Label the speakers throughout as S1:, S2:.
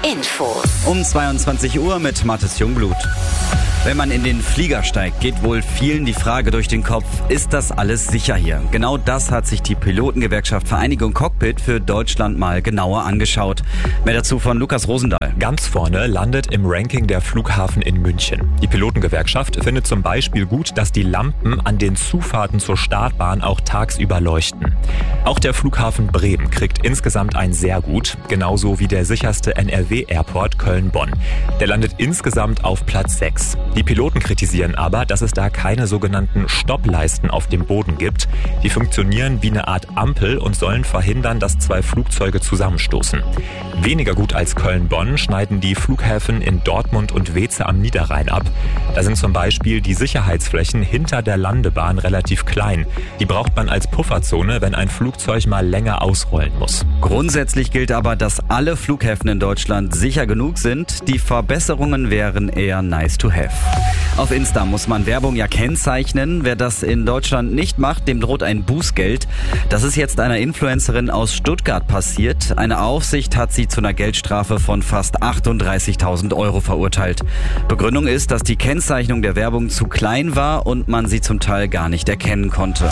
S1: Infos.
S2: Um 22 Uhr mit Mathis Jungblut. Wenn man in den Flieger steigt, geht wohl vielen die Frage durch den Kopf, ist das alles sicher hier? Genau das hat sich die Pilotengewerkschaft Vereinigung Cockpit für Deutschland mal genauer angeschaut. Mehr dazu von Lukas Rosendahl.
S3: Ganz vorne landet im Ranking der Flughafen in München. Die Pilotengewerkschaft findet zum Beispiel gut, dass die Lampen an den Zufahrten zur Startbahn auch tagsüber leuchten. Auch der Flughafen Bremen kriegt insgesamt ein sehr gut, genauso wie der sicherste NRW-Airport Köln-Bonn. Der landet insgesamt auf Platz 6. Die Piloten kritisieren aber, dass es da keine sogenannten Stoppleisten auf dem Boden gibt. Die funktionieren wie eine Art Ampel und sollen verhindern, dass zwei Flugzeuge zusammenstoßen. Weniger gut als Köln-Bonn schneiden die Flughäfen in Dortmund und Weeze am Niederrhein ab. Da sind zum Beispiel die Sicherheitsflächen hinter der Landebahn relativ klein. Die braucht man als Pufferzone, wenn ein Flugzeug mal länger ausrollen muss.
S2: Grundsätzlich gilt aber, dass alle Flughäfen in Deutschland sicher genug sind. Die Verbesserungen wären eher nice to have. Auf Insta muss man Werbung ja kennzeichnen. Wer das in Deutschland nicht macht, dem droht ein Bußgeld. Das ist jetzt einer Influencerin aus Stuttgart passiert. Eine Aufsicht hat sie zu einer Geldstrafe von fast 38.000 € verurteilt. Begründung ist, dass die Kennzeichnung der Werbung zu klein war und man sie zum Teil gar nicht erkennen konnte.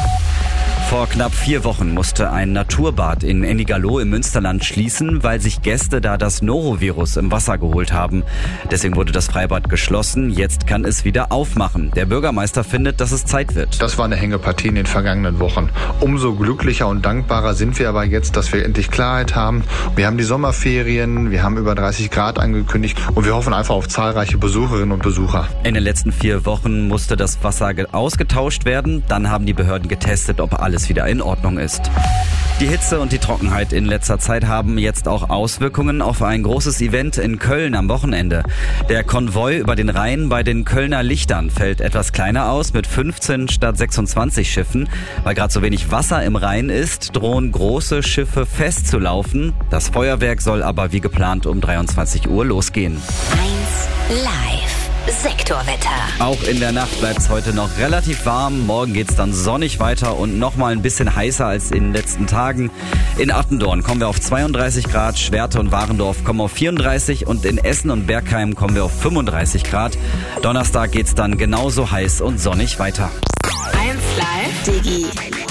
S2: Vor knapp 4 Wochen musste ein Naturbad in Ennigerloh im Münsterland schließen, weil sich Gäste da das Norovirus im Wasser geholt haben. Deswegen wurde das Freibad geschlossen. Jetzt kann es wieder aufmachen. Der Bürgermeister findet, dass es Zeit wird.
S4: Das war eine Hängepartie in den vergangenen Wochen. Umso glücklicher und dankbarer sind wir aber jetzt, dass wir endlich Klarheit haben. Wir haben die Sommerferien, wir haben über 30 Grad angekündigt und wir hoffen einfach auf zahlreiche Besucherinnen und Besucher.
S2: In den letzten 4 Wochen musste das Wasser ausgetauscht werden. Dann haben die Behörden getestet, ob alles wieder in Ordnung ist. Die Hitze und die Trockenheit in letzter Zeit haben jetzt auch Auswirkungen auf ein großes Event in Köln am Wochenende. Der Konvoi über den Rhein bei den Kölner Lichtern fällt etwas kleiner aus mit 15 statt 26 Schiffen. Weil gerade so wenig Wasser im Rhein ist, drohen große Schiffe festzulaufen. Das Feuerwerk soll aber wie geplant um 23 Uhr losgehen.
S1: 1 Live. Sektorwetter.
S2: Auch in der Nacht bleibt es heute noch relativ warm. Morgen geht es dann sonnig weiter und nochmal ein bisschen heißer als in den letzten Tagen. In Attendorn kommen wir auf 32 Grad, Schwerte und Warendorf kommen auf 34 und in Essen und Bergheim kommen wir auf 35 Grad. Donnerstag geht es dann genauso heiß und sonnig weiter.
S1: 1 Live. Digi.